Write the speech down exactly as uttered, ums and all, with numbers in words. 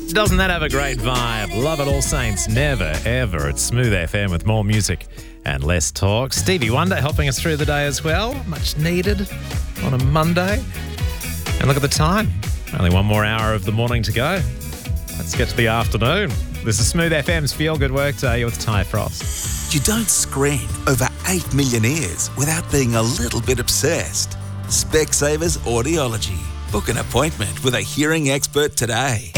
Doesn't that have a great vibe? Love it, All Saints, never, ever. It's Smooth F M with more music and less talk. Stevie Wonder helping us through the day as well. Much needed on a Monday. And look at the time. Only one more hour of the morning to go. Let's get to the afternoon. This is Smooth F M's Feel Good Workday with Ty Frost. You don't screen over eight million ears without being a little bit obsessed. Specsavers Audiology. Book an appointment with a hearing expert today.